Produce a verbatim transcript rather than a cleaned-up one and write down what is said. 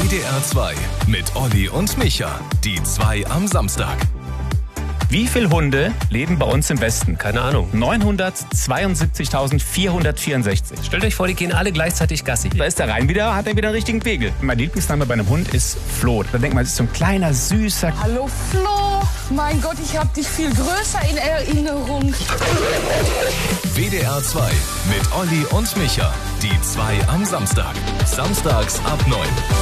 W D R zwei mit Olli und Micha. Die zwei am Samstag. Wie viele Hunde leben bei uns im Westen? Keine Ahnung. neunhundertzweiundsiebzigtausendvierhundertvierundsechzig. Stellt euch vor, die gehen alle gleichzeitig Gassi. Da ist der Rhein wieder, hat er wieder einen richtigen Pegel. Mein Lieblingsname bei einem Hund ist Flo. Da denkt man, es ist so ein kleiner, süßer... Hallo Flo, mein Gott, ich habe dich viel größer in Erinnerung. W D R zwei mit Olli und Micha. Die zwei am Samstag. Samstags ab neun.